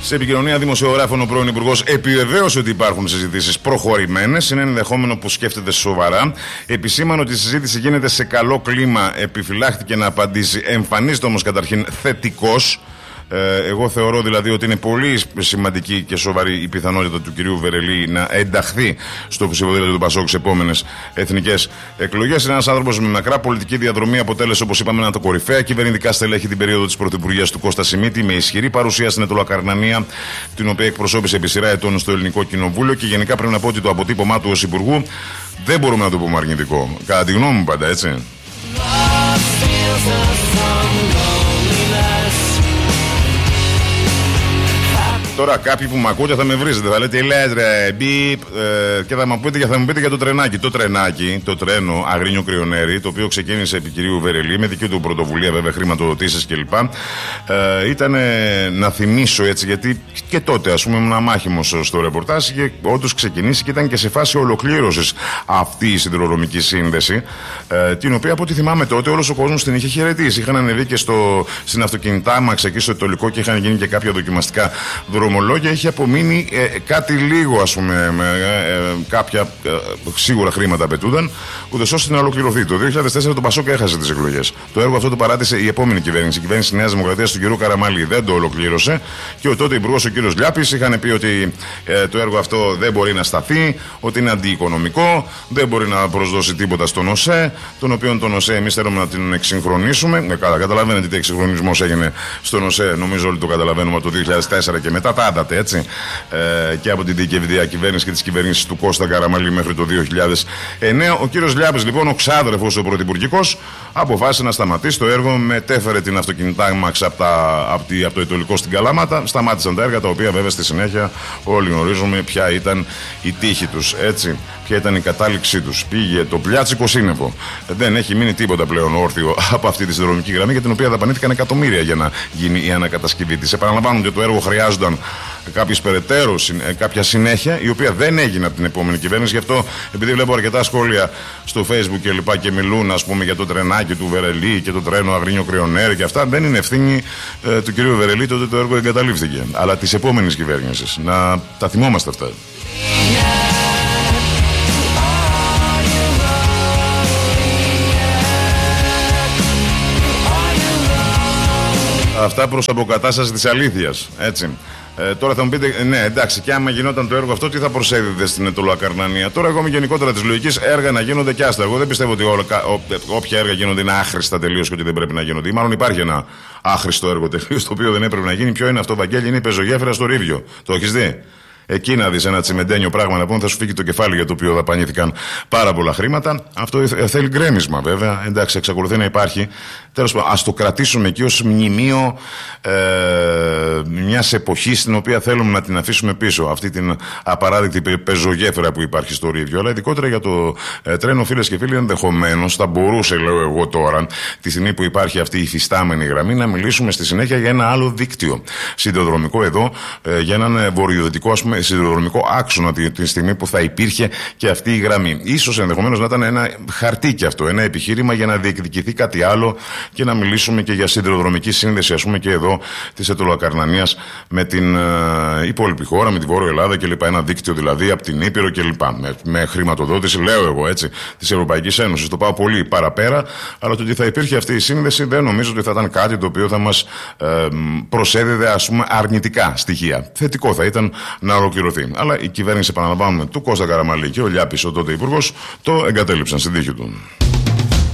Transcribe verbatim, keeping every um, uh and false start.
Σε επικοινωνία δημοσιογράφων, ο πρώην Υπουργός επιβεβαίωσε ότι υπάρχουν συζητήσεις προχωρημένες. Είναι ενδεχόμενο που σκέφτεται σοβαρά. Επισήμανε ότι η συζήτηση γίνεται σε καλό κλίμα. Επιφυλάχθηκε να απαντήσει. Εμφανίζεται όμως καταρχήν θετικός. Ε, εγώ θεωρώ δηλαδή ότι είναι πολύ σημαντική και σοβαρή η πιθανότητα του κυρίου Βερελή να ενταχθεί στο ψηφοδέλτιο του Πασόκ στις επόμενες εθνικές εκλογές. Είναι ένας άνθρωπος με μακρά πολιτική διαδρομή, αποτέλεσε, όπως είπαμε, ένα το κορυφαία κυβερνητικά στελέχη την περίοδο της πρωθυπουργίας του Κώστα Σιμίτη, με ισχυρή παρουσία στην Αιτωλοακαρνανία, την οποία εκπροσώπησε επί σειρά ετών στο Ελληνικό Κοινοβούλιο. Και γενικά πρέπει να πω ότι το αποτύπωμά του ως υπουργού δεν μπορούμε να το πούμε αρνητικό. Κατά τη γνώμη μου, πάντα έτσι. Τώρα κάποιοι που με ακούτε θα με βρίζετε, θα λέτε ηλέτρε, μπιπ, ε, και θα μου, πείτε, θα μου πείτε για το τρενάκι. Το τρενάκι, το τρένο Αγρίνιο Κρυονέρι, το οποίο ξεκίνησε επί κυρίου Βερελή, με δική του πρωτοβουλία βέβαια, χρηματοδοτήσεις κλπ. Ε, ήταν να θυμίσω έτσι, γιατί και τότε ας πούμε ήμουν αμάχημος στο ρεπορτάζ και όντως ξεκινήσει και ήταν και σε φάση ολοκλήρωσης αυτή η σιδηροδρομική σύνδεση, ε, την οποία από ό,τι θυμάμαι τότε όλος ο κόσμος την είχε χαιρετήσει. Είχαν ανεβεί και στο, στην αυτοκινητάμαξ εκεί στο Ετωλικό και είχαν γίνει και κάποια δοκιμαστικά δρομολόγια. Είχε απομείνει ε, κάτι λίγο, ας πούμε, με, ε, κάποια ε, σίγουρα χρήματα απαιτούνταν, ούτως ώστε να ολοκληρωθεί. Το δύο χιλιάδες τέσσερα το Πασόκ έχασε τις εκλογές. Το έργο αυτό το παράτησε η επόμενη κυβέρνηση, η κυβέρνηση της Νέας Δημοκρατίας του κ. Καραμαλή. Δεν το ολοκλήρωσε και ο τότε υπουργός ο κ. Λιάπης είχαν πει ότι ε, το έργο αυτό δεν μπορεί να σταθεί, ότι είναι αντιοικονομικό, δεν μπορεί να προσδώσει τίποτα στον ΟΣΕ, τον οποίο τον ΟΣΕ εμείς θέλουμε να την εξυγχρονίσουμε. Ε, καλά, καταλαβαίνετε τι εξυγχρονισμός έγινε στον ΟΣΕ, νομίζω όλοι το καταλαβαίνουμε από το δύο χιλιάδες τέσσερα και μετά. Άντατε, έτσι, ε, και από την δικαιωδία κυβέρνηση και τις κυβερνήσεις του Κώστα Καραμαλή μέχρι το δύο χιλιάδες εννέα. Ο κύριος Λιάπης, λοιπόν, ο ξάδερφος, ο πρωθυπουργικός, αποφάσισε να σταματήσει το έργο, μετέφερε την αυτοκινητάμαξ από, από, από το Ετωλικό στην Καλαμάτα. Σταμάτησαν τα έργα, τα οποία βέβαια στη συνέχεια όλοι γνωρίζουμε ποια ήταν η τύχη τους, έτσι, ποια ήταν η κατάληξή τους. Πήγε το πλιάτσικο σύννεφο. Δεν έχει μείνει τίποτα πλέον όρθιο από αυτή τη συνδρομική γραμμή, για την οποία δαπανήθηκαν εκατομμύρια για να γίνει η ανακατασκευή της. Επαναλαμβάνω ότι το έργο χρειάζονταν κάποιες περαιτέρω, κάποια συνέχεια, η οποία δεν έγινε από την επόμενη κυβέρνηση. Γι' αυτό, επειδή βλέπω αρκετά σχόλια στο Facebook και λοιπά και μιλούν, ας πούμε, για το τρενάκι του Βερελή και το τρένο Αγρίνιο Κρυονέρι και αυτά, δεν είναι ευθύνη ε, του κυρίου Βερελή το ότι το έργο εγκαταλείφθηκε, αλλά της επόμενης κυβέρνησης. Να τα θυμόμαστε αυτά. Αυτά προς αποκατάσταση της αλήθειας, έτσι. Ε, τώρα θα μου πείτε, ναι, εντάξει, και άμα γινόταν το έργο αυτό, τι θα προσέδιδε στην Αιτωλοακαρνανία. Τώρα, εγώ είμαι γενικότερα της λογικής έργα να γίνονται και άστα. Εγώ δεν πιστεύω ότι όλα, ό, όποια έργα γίνονται είναι άχρηστα τελείως και ότι δεν πρέπει να γίνονται. Ή μάλλον υπάρχει ένα άχρηστο έργο τελείως, το οποίο δεν έπρεπε να γίνει. Ποιο είναι αυτό, Βαγγέλη? Είναι η πεζογέφυρα στο Ρίβιο. Το έχεις δει? Εκεί να δεις ένα τσιμεντένιο πράγμα, να πούμε, θα σου φύγει το κεφάλι, για το οποίο δαπανήθηκαν πάρα πολλά χρήματα. Αυτό θέλει γκρέμισμα, βέβαια. Εντάξει, εξακολουθεί να υπάρχει. Τέλος πάντων, ας το κρατήσουμε εκεί ως μνημείο ε, μιας εποχής στην οποία θέλουμε να την αφήσουμε πίσω. Αυτή την απαράδεκτη πεζογέφυρα που υπάρχει στο Ρίβιο. Αλλά ειδικότερα για το ε, τρένο, φίλες και φίλοι, ενδεχομένως θα μπορούσε, λέω εγώ τώρα, τη στιγμή που υπάρχει αυτή η υφιστάμενη γραμμή, να μιλήσουμε στη συνέχεια για ένα άλλο δίκτυο σιδηροδρομικό εδώ, ε, για έναν βορειοδυτικό, ας πούμε, σιδηροδρομικό άξονα τη, τη στιγμή που θα υπήρχε και αυτή η γραμμή. Ίσως ενδεχομένως να ήταν ένα χαρτί και αυτό, ένα επιχείρημα για να διεκδικηθεί κάτι άλλο και να μιλήσουμε και για σιδηροδρομική σύνδεση, ας πούμε, και εδώ της Αιτωλοακαρνανίας με την ε, υπόλοιπη χώρα, με τη Βόρεια Ελλάδα κλπ. Ένα δίκτυο δηλαδή από την Ήπειρο κλπ. Με, με χρηματοδότηση, λέω εγώ έτσι, της Ευρωπαϊκής Ένωσης. Το πάω πολύ παραπέρα, αλλά το ότι θα υπήρχε αυτή η σύνδεση δεν νομίζω ότι θα ήταν κάτι το οποίο θα μας ε, προσέδιδε, ας πούμε, αρνητικά στοιχεία. Θετικό θα ήταν να ολοκληρωθεί. Αλλά η κυβέρνηση, επαναλαμβάνουμε, του Κώστα Καραμαλή και ο Λιάπης, ο τότε υπουργός, το εγκατέλειψαν στην τύχη του.